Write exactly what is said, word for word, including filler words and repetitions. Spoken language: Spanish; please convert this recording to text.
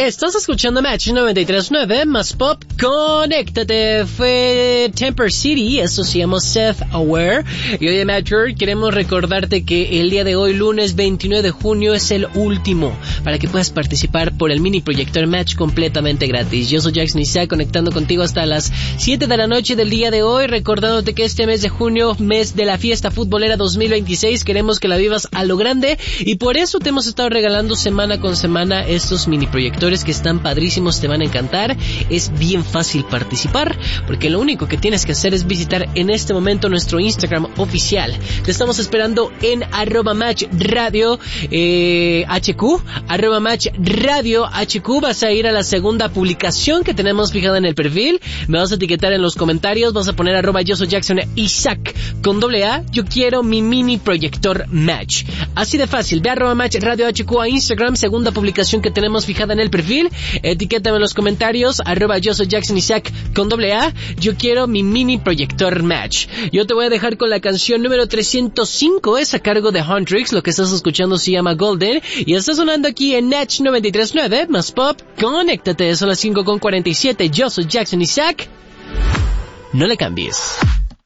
Estás escuchando Match noventa y tres punto nueve, más pop, conéctate. Fue Temper City, eso se llama Self-Aware. Y oye, Matcher, queremos recordarte que el día de hoy, lunes veintinueve de junio, es el último para que puedas participar por el mini proyector Match completamente gratis. Yo soy Jackson Isaac, conectando contigo hasta las siete de la noche del día de hoy, recordándote que este mes de junio, mes de la fiesta futbolera dos mil veintiséis, queremos que la vivas a lo grande y por eso te hemos estado regalando semana con semana estos mini proyectores que están padrísimos, te van a encantar. Es bien fácil participar porque lo único que tienes que hacer es visitar en este momento nuestro Instagram oficial. Te estamos esperando en arroba match radio eh, hq, arroba match radio hq. Vas a ir a la segunda publicación que tenemos fijada en el perfil, me vas a etiquetar en los comentarios, vas a poner arroba yo soy Jackson Isaac con doble A, yo quiero mi mini proyector Match. Así de fácil, ve a arroba match radio hq a Instagram, segunda publicación que tenemos fijada en el perfil, etiquétame en los comentarios, arroba yo soy Jackson Isaac con doble A, yo quiero mi mini proyector Match. Yo te voy a dejar con la canción número trescientos cinco, es a cargo de Huntrix, lo que estás escuchando se llama Golden, y está sonando aquí en Match noventa y tres punto nueve, más pop, conéctate, son las cinco con cuarenta y siete, yo soy Jackson Isaac, no le cambies.